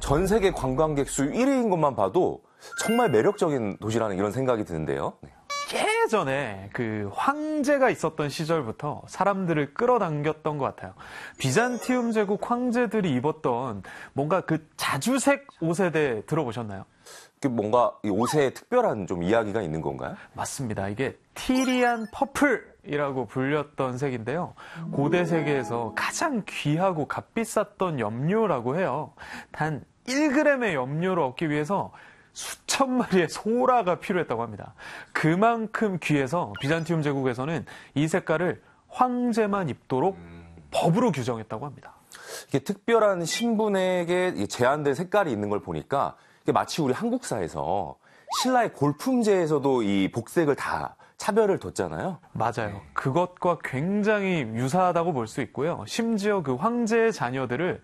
전 세계 관광객 수 1위인 것만 봐도 정말 매력적인 도시라는 이런 생각이 드는데요. 네. 예전에 그 황제가 있었던 시절부터 사람들을 끌어당겼던 것 같아요. 비잔티움 제국 황제들이 입었던 뭔가 그 자주색 옷에 대해 들어보셨나요? 뭔가 이 옷에 특별한 좀 이야기가 있는 건가요? 맞습니다. 이게 티리안 퍼플이라고 불렸던 색인데요. 고대 세계에서 가장 귀하고 값비쌌던 염료라고 해요. 단 1g의 염료를 얻기 위해서 수천 마리의 소라가 필요했다고 합니다. 그만큼 귀해서 비잔티움 제국에서는 이 색깔을 황제만 입도록 법으로 규정했다고 합니다. 이게 특별한 신분에게 제한된 색깔이 있는 걸 보니까 이게 마치 우리 한국사에서 신라의 골품제에서도 이 복색을 다 차별을 뒀잖아요. 맞아요. 그것과 굉장히 유사하다고 볼 수 있고요. 심지어 그 황제의 자녀들을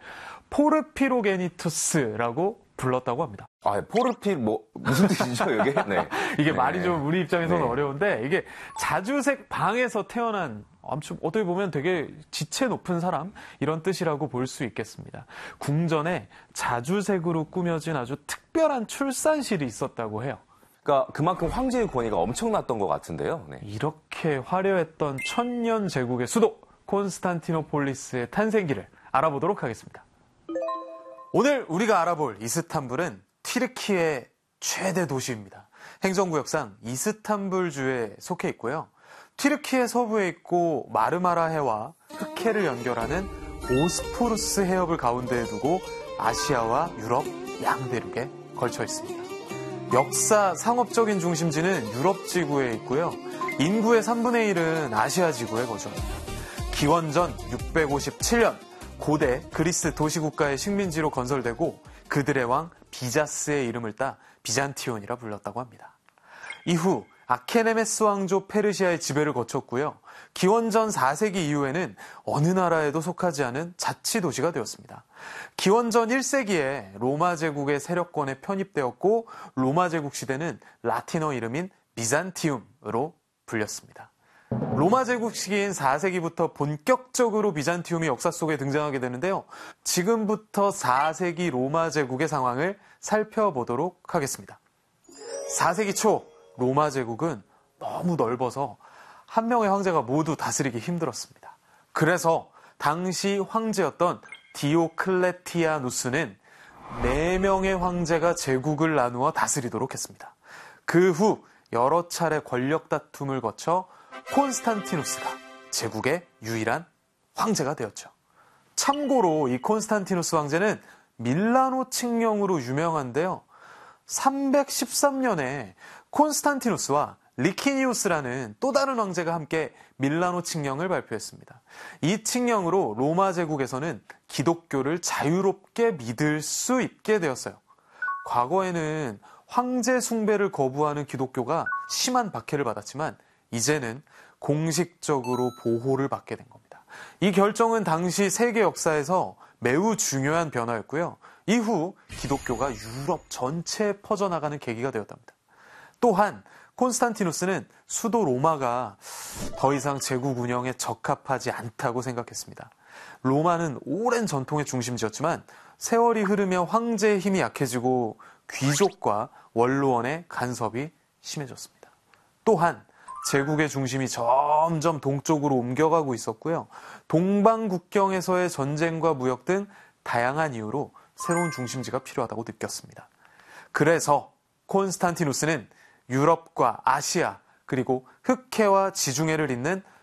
포르피로게니투스라고 불렀다고 합니다. 포르필 무슨 뜻이죠, 이게? 네. 이게 말이 좀 우리 입장에서는 어려운데 이게 자주색 방에서 태어난 아무튼 어떻게 보면 되게 지체 높은 사람 이런 뜻이라고 볼 수 있겠습니다. 궁전에 자주색으로 꾸며진 아주 특별한 출산실이 있었다고 해요. 그러니까 그만큼 황제의 권위가 엄청났던 것 같은데요. 네. 이렇게 화려했던 천년 제국의 수도 콘스탄티노폴리스의 탄생기를 알아보도록 하겠습니다. 오늘 우리가 알아볼 이스탄불은 튀르키의 최대 도시입니다. 행정구역상 이스탄불주에 속해 있고요. 튀르키의 서부에 있고 마르마라 해와 흑해를 연결하는 보스포루스 해협을 가운데에 두고 아시아와 유럽 양대륙에 걸쳐 있습니다. 역사 상업적인 중심지는 유럽 지구에 있고요. 인구의 3분의 1은 아시아 지구에 거주합니다. 기원전 657년 고대 그리스 도시국가의 식민지로 건설되고 그들의 왕 비자스의 이름을 따 비잔티온이라 불렸다고 합니다. 이후 아케네메스 왕조 페르시아의 지배를 거쳤고요. 기원전 4세기 이후에는 어느 나라에도 속하지 않은 자치도시가 되었습니다. 기원전 1세기에 로마 제국의 세력권에 편입되었고 로마 제국 시대는 라틴어 이름인 비잔티움으로 불렸습니다. 로마 제국 시기인 4세기부터 본격적으로 비잔티움이 역사 속에 등장하게 되는데요. 지금부터 4세기 로마 제국의 상황을 살펴보도록 하겠습니다. 4세기 초 로마 제국은 너무 넓어서 한 명의 황제가 모두 다스리기 힘들었습니다. 그래서 당시 황제였던 디오클레티아누스는 4명의 황제가 제국을 나누어 다스리도록 했습니다. 그 후 여러 차례 권력 다툼을 거쳐 콘스탄티누스가 제국의 유일한 황제가 되었죠. 참고로 이 콘스탄티누스 황제는 밀라노 칙령으로 유명한데요. 313년에 콘스탄티누스와 리키니우스라는 또 다른 황제가 함께 밀라노 칙령을 발표했습니다. 이 칙령으로 로마 제국에서는 기독교를 자유롭게 믿을 수 있게 되었어요. 과거에는 황제 숭배를 거부하는 기독교가 심한 박해를 받았지만 이제는 공식적으로 보호를 받게 된 겁니다. 이 결정은 당시 세계 역사에서 매우 중요한 변화였고요. 이후 기독교가 유럽 전체에 퍼져나가는 계기가 되었답니다. 또한 콘스탄티누스는 수도 로마가 더 이상 제국 운영에 적합하지 않다고 생각했습니다. 로마는 오랜 전통의 중심지였지만 세월이 흐르며 황제의 힘이 약해지고 귀족과 원로원의 간섭이 심해졌습니다. 또한 제국의 중심이 점점 동쪽으로 옮겨가고 있었고요. 동방 국경에서의 전쟁과 무역 등 다양한 이유로 새로운 중심지가 필요하다고 느꼈습니다. 그래서 콘스탄티누스는 유럽과 아시아 그리고 흑해와 지중해를 잇는